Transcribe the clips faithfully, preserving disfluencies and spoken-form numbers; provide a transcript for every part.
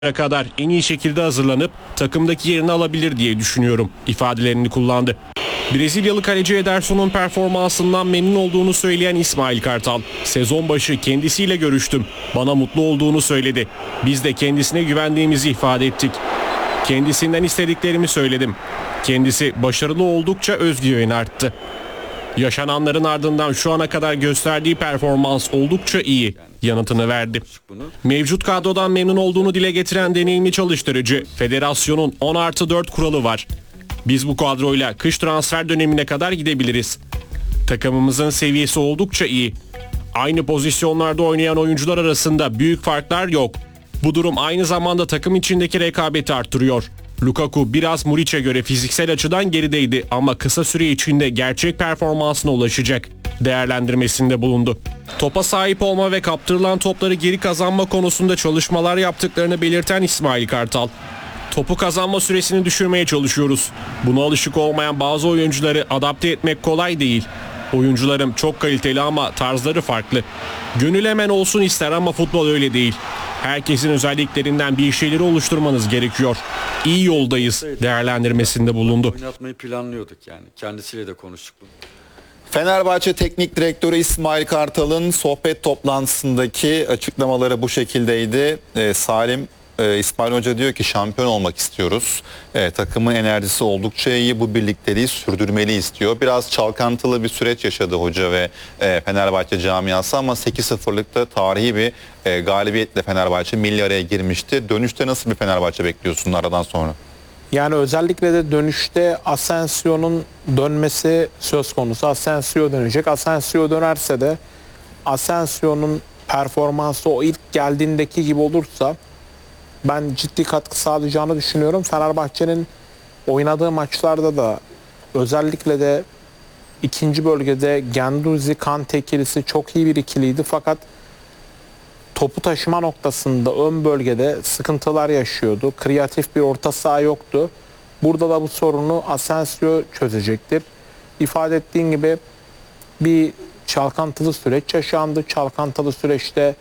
kadar en iyi şekilde hazırlanıp takımdaki yerini alabilir diye düşünüyorum ifadelerini kullandı. Brezilyalı kaleci Ederson'un performansından memnun olduğunu söyleyen İsmail Kartal, sezon başı kendisiyle görüştüm. Bana mutlu olduğunu söyledi. Biz de kendisine güvendiğimizi ifade ettik. Kendisinden istediklerimi söyledim. Kendisi başarılı oldukça özgüveni arttı. Yaşananların ardından şu ana kadar gösterdiği performans oldukça iyi yanıtını verdi. Mevcut kadrodan memnun olduğunu dile getiren deneyimli çalıştırıcı, federasyonun on artı dört kuralı var. Biz bu kadroyla kış transfer dönemine kadar gidebiliriz. Takımımızın seviyesi oldukça iyi. Aynı pozisyonlarda oynayan oyuncular arasında büyük farklar yok. Bu durum aynı zamanda takım içindeki rekabeti arttırıyor. Lukaku biraz Muriç'e göre fiziksel açıdan gerideydi ama kısa süre içinde gerçek performansına ulaşacak değerlendirmesinde bulundu. Topa sahip olma ve kaptırılan topları geri kazanma konusunda çalışmalar yaptıklarını belirten İsmail Kartal, topu kazanma süresini düşürmeye çalışıyoruz. Buna alışık olmayan bazı oyuncuları adapte etmek kolay değil. Oyuncularım çok kaliteli ama tarzları farklı. Gönül hemen olsun ister ama futbol öyle değil. Herkesin özelliklerinden bir şeyleri oluşturmanız gerekiyor. İyi yoldayız değerlendirmesinde bulundu. Oynatmayı planlıyorduk yani. Kendisiyle de konuştuk bunu. Fenerbahçe Teknik Direktörü İsmail Kartal'ın sohbet toplantısındaki açıklamaları bu şekildeydi. Ee, Salim, e, İsmail Hoca diyor ki şampiyon olmak istiyoruz. E, takımın enerjisi oldukça iyi, bu birlikteliği sürdürmeliyiz diyor. Biraz çalkantılı bir süreç yaşadı hoca ve e, Fenerbahçe camiası ama sekiz sıfırlıkta tarihi bir e, galibiyetle Fenerbahçe milli araya girmişti. Dönüşte nasıl bir Fenerbahçe bekliyorsun aradan sonra? Yani özellikle de dönüşte Asensio'nun dönmesi söz konusu. Asensio dönecek. Asensio dönerse de Asensio'nun performansı o ilk geldiğindeki gibi olursa ben ciddi katkı sağlayacağını düşünüyorum. Fenerbahçe'nin oynadığı maçlarda da özellikle de ikinci bölgede Guendouzi, Kante ikilisi çok iyi bir ikiliydi. Fakat topu taşıma noktasında ön bölgede sıkıntılar yaşıyordu. Kreatif bir orta saha yoktu. Burada da bu sorunu Asensio çözecektir. İfade ettiğin gibi bir çalkantılı süreç yaşandı. Çalkantılı süreçte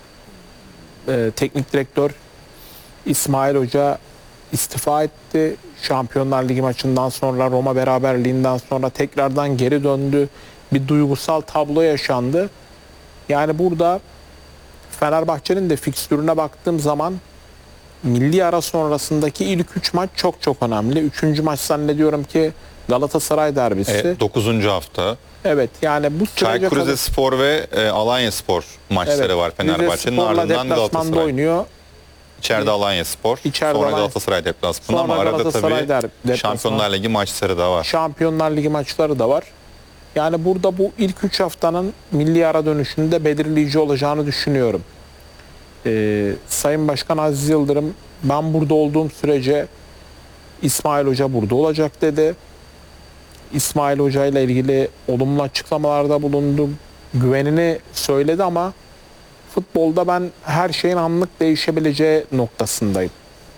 e, teknik direktör İsmail Hoca istifa etti. Şampiyonlar Ligi maçından sonra, Roma beraberliğinden sonra tekrardan geri döndü. Bir duygusal tablo yaşandı. Yani burada Fenerbahçe'nin de fikstürüne baktığım zaman milli ara sonrasındaki ilk üç maç çok çok önemli. Üçüncü maç zannediyorum ki Galatasaray derbisi. Evet, dokuzuncu hafta. Evet, yani bu sürece Çaykur kadar... Rizespor ve e, Alanyaspor maçları Evet, var Fenerbahçe'nin, ardından Galatasaray. oynuyor. İçeride Alanyaspor, İçeride sonra Alanya... Galatasaray deplasmanı ama arada Galatasaray tabii der, Şampiyonlar Ligi maçları da var. Şampiyonlar Ligi maçları da var. Yani burada bu ilk üç haftanın milli ara dönüşünde belirleyici olacağını düşünüyorum. Ee, Sayın Başkan Aziz Yıldırım, ben burada olduğum sürece İsmail Hoca burada olacak dedi. İsmail Hoca ile ilgili olumlu açıklamalarda bulundu. Güvenini söyledi ama futbolda ben her şeyin anlık değişebileceği noktasındayım.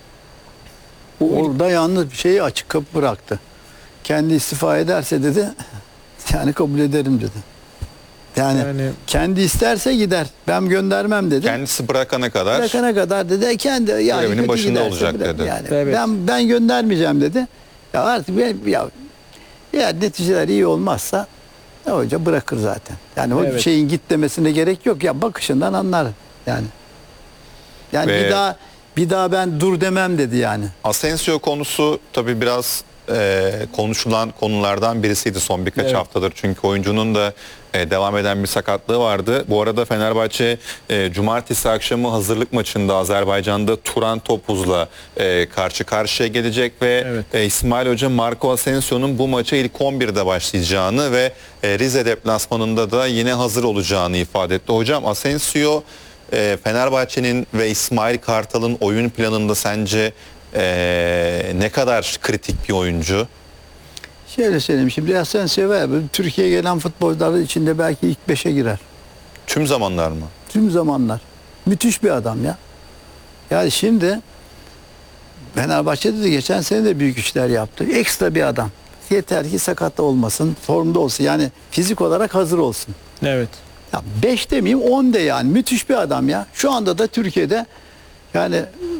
Bu orada yalnız bir şeyi açık kapı bıraktı. Kendi istifa ederse dedi, yani kabul ederim dedi. Yani, yani kendi isterse gider. Ben göndermem dedi. Kendisi bırakana kadar. Bırakana kadar dedi. Kendi yani görevinin başında olacak bırak, dedi. Yani evet. Ben ben göndermeyeceğim dedi. Ya artık ben ya eğer neticeler iyi olmazsa hoca bırakır zaten. Yani o evet. şeyin git demesine gerek yok. Ya bakışından anlar yani. Yani Ve bir daha bir daha ben dur demem dedi yani. Asensio konusu tabii biraz e, konuşulan konulardan birisiydi son birkaç evet. haftadır. Çünkü oyuncunun da e, devam eden bir sakatlığı vardı. Bu arada Fenerbahçe e, cumartesi akşamı hazırlık maçında Azerbaycan'da Turan Topuz'la e, karşı karşıya gelecek ve evet. e, İsmail Hoca Marco Asensio'nun bu maça ilk on birde başlayacağını ve e, Rize deplasmanında da yine hazır olacağını ifade etti. Hocam, Asensio e, Fenerbahçe'nin ve İsmail Kartal'ın oyun planında sence Ee, ne kadar kritik bir oyuncu? Şöyle söyleyeyim, şimdi Asensio var. Türkiye'ye gelen futbolcuların içinde belki ilk beşe girer. Tüm zamanlar mı? Tüm zamanlar. Müthiş bir adam ya. Yani şimdi Fenerbahçe'de de geçen sene de büyük işler yaptı. Ekstra bir adam. Yeter ki sakat olmasın, formda olsun. Yani fizik olarak hazır olsun. Evet. Ya beş demeyeyim, on de yani. Müthiş bir adam ya. Şu anda da Türkiye'de yani